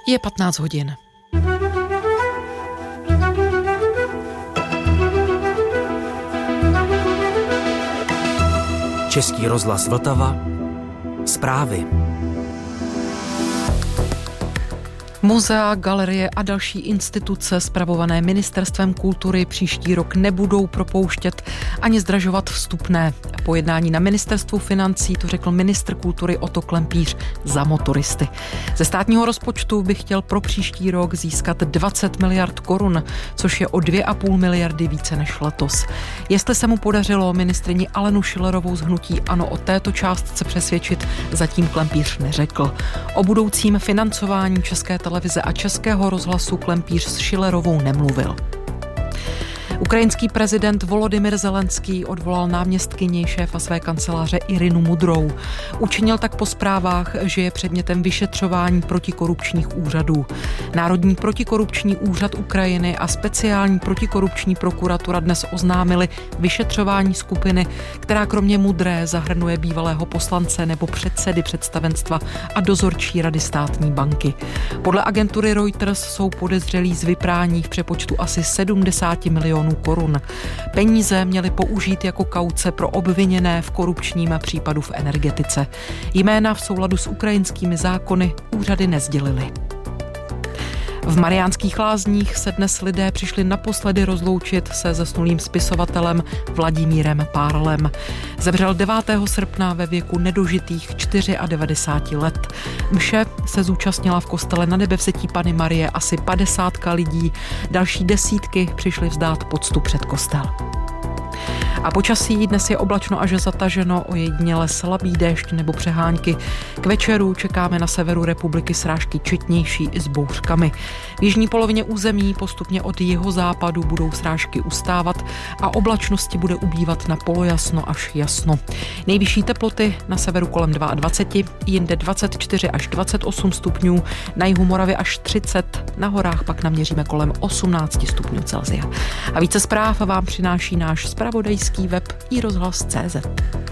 Je 15 hodin. Český rozhlas Vltava. Zprávy. Muzea, galerie a další instituce spravované Ministerstvem kultury příští rok nebudou propouštět ani zdražovat vstupné. Po jednání na Ministerstvu financí to řekl ministr kultury Otto Klempíř za motoristy. Ze státního rozpočtu by chtěl pro příští rok získat 20 miliard korun, což je o 2,5 miliardy více než letos. Jestli se mu podařilo ministryni Alenu Schillerovou z hnutí ANO o této částce přesvědčit, zatím Klempíř neřekl. O budoucím financování České televize a Českého rozhlasu Klempíř s Schillerovou nemluvil. Ukrajinský prezident Volodymyr Zelenský odvolal náměstkyni šéfa své kanceláře Irinu Mudrou. Učinil tak po zprávách, že je předmětem vyšetřování protikorupčních úřadů. Národní protikorupční úřad Ukrajiny a speciální protikorupční prokuratura dnes oznámili vyšetřování skupiny, která kromě Mudré zahrnuje bývalého poslance nebo předsedy představenstva a dozorčí rady státní banky. Podle agentury Reuters jsou podezřelí z vyprání v přepočtu asi 70 milionů korun. Peníze měly použít jako kauce pro obviněné v korupčním případu v energetice. Jména v souladu s ukrajinskými zákony úřady nesdělily. V Mariánských Lázních se dnes lidé přišli naposledy rozloučit se zesnulým spisovatelem Vladimírem Párlem. Zemřel 9. srpna ve věku nedožitých 94 let. Mše se zúčastnila v kostele Na Nebevzetí Panny Marie asi 50 lidí, další desítky přišly vzdát poctu před kostel. A počasí dnes je oblačno až zataženo, ojediněle slabý déšť nebo přehánky. K večeru čekáme na severu republiky srážky četnější i s bouřkami. V jižní polovině území postupně od jihozápadu budou srážky ustávat a oblačnosti bude ubývat na polojasno až jasno. Nejvyšší teploty na severu kolem 22, jinde 24 až 28 stupňů, na jihu Moravy až 30, na horách pak naměříme kolem 18 stupňů Celsia. A více zpráv vám přináší náš zpravodajský web iRozhlas.cz.